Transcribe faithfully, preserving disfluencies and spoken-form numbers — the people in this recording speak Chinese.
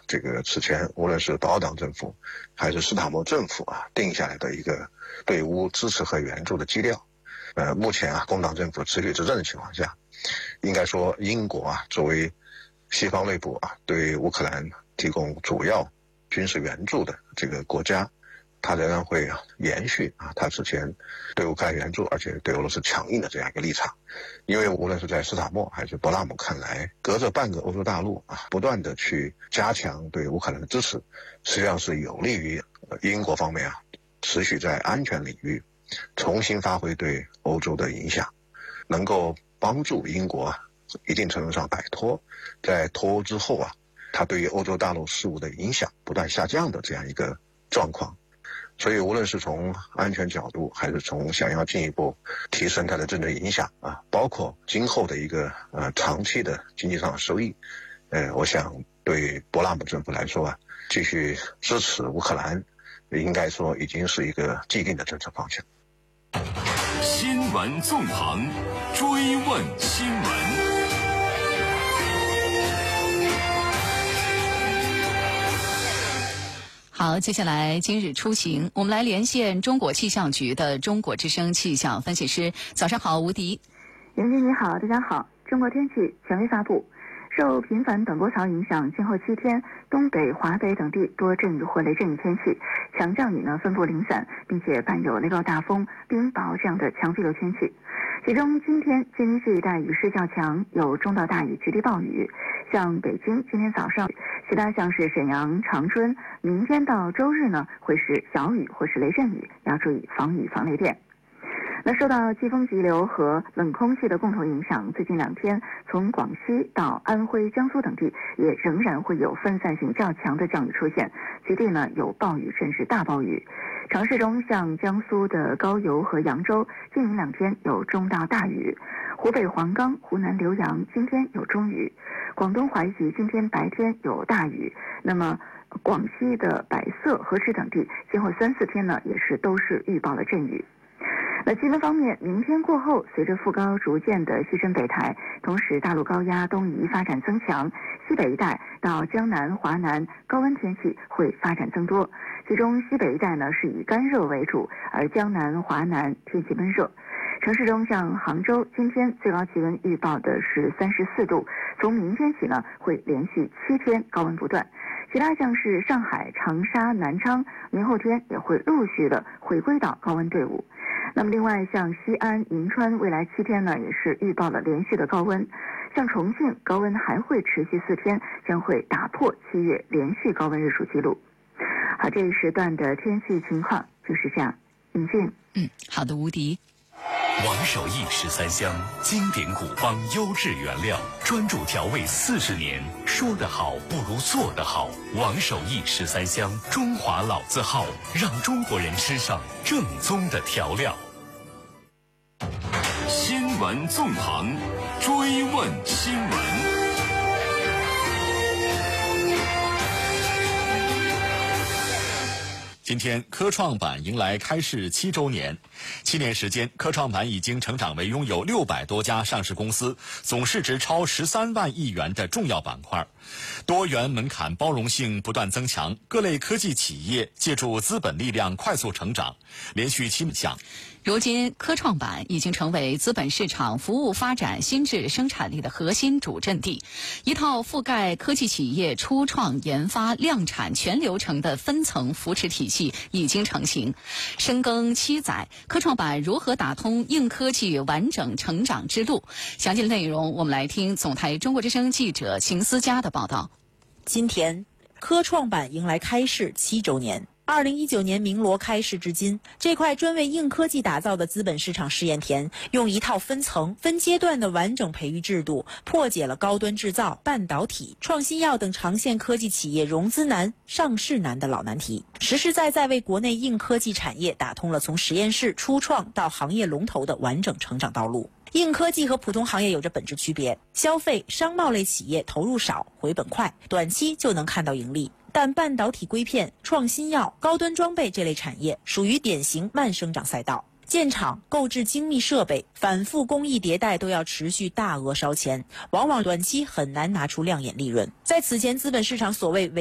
这个此前无论是保尔党政府还是斯塔默政府啊定下来的一个对乌支持和援助的基调。呃，目前啊，工党政府持续执政的情况下，应该说英国啊作为西方内部啊对乌克兰提供主要军事援助的这个国家，它仍然会啊延续啊它之前对乌克兰援助，而且对俄罗斯强硬的这样一个立场。因为无论是在斯塔默还是博拉姆看来，隔着半个欧洲大陆啊，不断的去加强对乌克兰的支持，实际上是有利于英国方面啊持续在安全领域重新发挥对欧洲的影响，能够帮助英国啊一定程度上摆脱在脱欧之后啊它对于欧洲大陆事务的影响不断下降的这样一个状况。所以无论是从安全角度，还是从想要进一步提升它的政治影响啊，包括今后的一个呃长期的经济上的收益，呃，我想对博拉姆政府来说啊，继续支持乌克兰，应该说已经是一个既定的政策方向。 新闻纵横，追问新闻。 好，接下来今日出行，我们来连线中国气象局的中国之声气象分析师。早上好，吴迪。 袁静你好，大家好。中国天气权威发布，受频繁短波槽影响，今后七天东北、华北等地多阵雨或雷阵雨天气，强降雨呢分布零散，并且伴有雷暴大风、冰雹这样的强对流天气。其中今天京津冀一带雨势较强，有中到大雨局地暴雨。像北京今天早上，其他像是沈阳、长春，明天到周日呢会是小雨或是雷阵雨，要注意防雨防雷电。那受到季风急流和冷空气的共同影响，最近两天从广西到安徽、江苏等地也仍然会有分散性较强的降雨出现，局地呢有暴雨甚至大暴雨。城市中像江苏的高邮和扬州，今明两天有中到大雨；湖北黄冈、湖南浏阳今天有中雨；广东淮吉今天白天有大雨。那么广西的百色、河池等地今后三四天呢也是都是预报了阵雨。那气温方面，明天过后，随着副高逐渐的西伸北抬，同时大陆高压东移发展增强，西北一带到江南、华南高温天气会发展增多。其中西北一带呢是以干热为主，而江南、华南天气闷热。城市中像杭州，今天最高气温预报的是三十四度，从明天起呢会连续七天高温不断。其他像是上海、长沙、南昌，明后天也会陆续的回归到高温队伍。那么另外像西安、银川，未来七天呢也是预报了连续的高温。像重庆，高温还会持续四天，将会打破七月连续高温日数记录。好，这一时段的天气情况就是这样。尹静， 嗯，好的，吴迪。 王守义十三香，经典古方，优质原料，专注调味四十年。说得好不如做得好。王守义十三香，中华老字号，让中国人吃上正宗的调料。新闻纵横，追问新闻。 今天科创板迎来开市七周年，七年时间，科创板已经成长为拥有六百多家上市公司，总市值超十三万亿元的重要板块。多元门槛包容性不断增强，各类科技企业借助资本力量快速成长，连续七项。 如今，科创板已经成为资本市场服务发展新质生产力的核心主阵地，一套覆盖科技企业初创、研发、量产全流程的分层扶持体系已经成型。深耕七载，科创板如何打通硬科技完整成长之路？详细的内容，我们来听总台中国之声记者秦思佳的报道。 今天，科创板迎来开市七周年。二零一九年鸣锣开市至今，这块专为硬科技打造的资本市场试验田，用一套分层、分阶段的完整培育制度，破解了高端制造、半导体、创新药等长线科技企业融资难、上市难的老难题，实实在在为国内硬科技产业打通了从实验室初创到行业龙头的完整成长道路。硬科技和普通行业有着本质区别，消费、商贸类企业投入少、回本快，短期就能看到盈利。但半导体硅片、创新药、高端装备这类产业属于典型慢生长赛道，建厂、购置精密设备、反复工艺迭代都要持续大额烧钱，往往短期很难拿出亮眼利润。在此前资本市场所谓